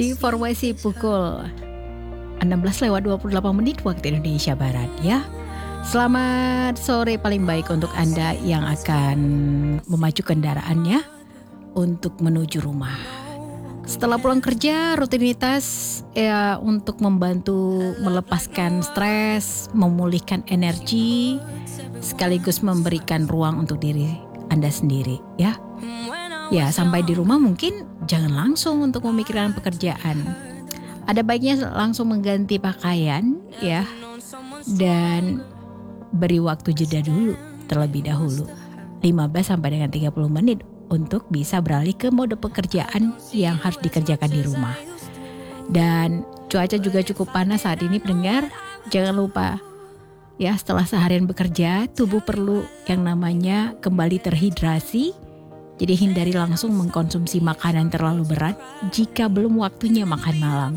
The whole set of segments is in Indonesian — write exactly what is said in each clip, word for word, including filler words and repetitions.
Di formasi pukul enam belas lewat dua puluh delapan menit waktu Indonesia Barat ya. Selamat sore paling baik untuk Anda yang akan memacu kendaraannya untuk menuju rumah. Setelah pulang kerja, rutinitas ya untuk membantu melepaskan stres, memulihkan energi, sekaligus memberikan ruang untuk diri Anda sendiri ya. Ya, sampai di rumah mungkin jangan langsung untuk memikirkan pekerjaan. Ada baiknya langsung mengganti pakaian ya. Dan beri waktu jeda dulu terlebih dahulu. lima belas sampai dengan tiga puluh menit untuk bisa beralih ke mode pekerjaan yang harus dikerjakan di rumah. Dan cuaca juga cukup panas saat ini pendengar. Jangan lupa ya, setelah seharian bekerja, tubuh perlu yang namanya kembali terhidrasi. Jadi hindari langsung mengkonsumsi makanan terlalu berat jika belum waktunya makan malam.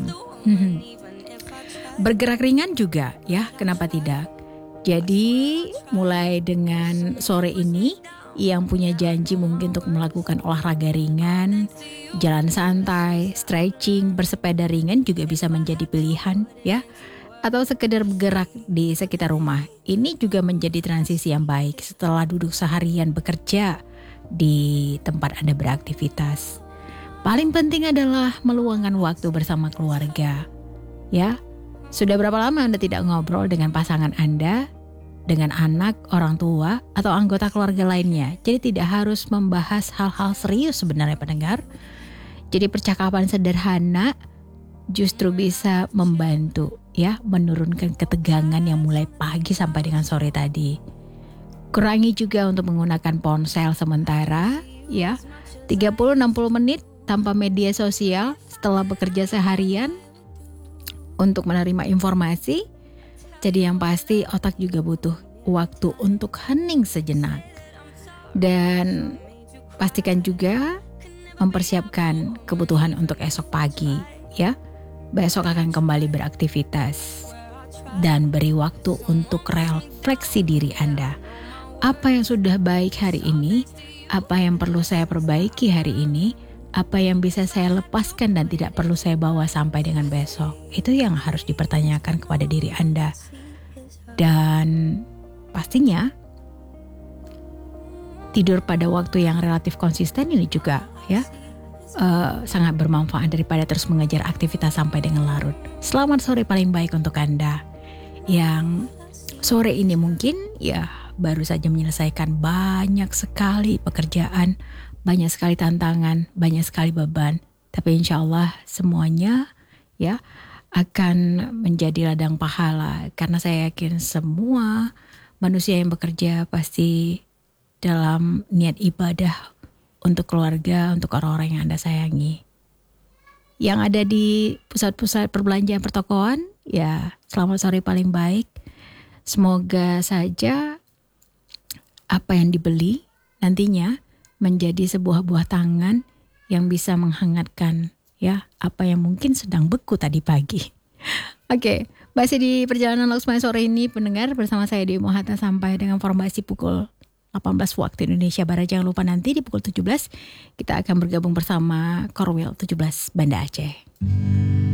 Bergerak ringan juga ya, kenapa tidak? Jadi mulai dengan sore ini yang punya janji mungkin untuk melakukan olahraga ringan, jalan santai, stretching, bersepeda ringan juga bisa menjadi pilihan ya. Atau sekedar bergerak di sekitar rumah. Ini juga menjadi transisi yang baik setelah duduk seharian bekerja di tempat Anda beraktivitas. Paling penting adalah meluangkan waktu bersama keluarga. Ya, sudah berapa lama Anda tidak ngobrol dengan pasangan Anda, dengan anak, orang tua, atau anggota keluarga lainnya? Jadi tidak harus membahas hal-hal serius sebenarnya pendengar. Jadi percakapan sederhana justru bisa membantu ya, menurunkan ketegangan yang mulai pagi sampai dengan sore tadi. Kurangi juga untuk menggunakan ponsel sementara ya. tiga puluh sampai enam puluh menit tanpa media sosial setelah bekerja seharian untuk menerima informasi. Jadi yang pasti otak juga butuh waktu untuk hening sejenak. Dan pastikan juga mempersiapkan kebutuhan untuk esok pagi ya. Besok akan kembali beraktivitas. Dan beri waktu untuk refleksi diri Anda. Apa yang sudah baik hari ini? Apa yang perlu saya perbaiki hari ini? Apa yang bisa saya lepaskan dan tidak perlu saya bawa sampai dengan besok? Itu yang harus dipertanyakan kepada diri Anda. Dan pastinya tidur pada waktu yang relatif konsisten ini juga ya uh, sangat bermanfaat daripada terus mengejar aktivitas sampai dengan larut. Selamat sore paling baik untuk Anda yang sore ini mungkin ya baru saja menyelesaikan banyak sekali pekerjaan, banyak sekali tantangan, banyak sekali beban. Tapi insya Allah semuanya ya akan menjadi ladang pahala. Karena saya yakin semua manusia yang bekerja pasti dalam niat ibadah untuk keluarga, untuk orang-orang yang Anda sayangi. Yang ada di pusat-pusat perbelanjaan pertokoan, ya selamat sore paling baik. Semoga saja apa yang dibeli nantinya menjadi sebuah buah tangan yang bisa menghangatkan ya apa yang mungkin sedang beku tadi pagi. Oke, masih di perjalanan Laksmaya sore ini pendengar bersama saya Dewi Mohata sampai dengan formasi pukul delapan belas waktu Indonesia Barat. Jangan lupa nanti di pukul tujuh belas kita akan bergabung bersama Korwil tujuh belas Banda Aceh.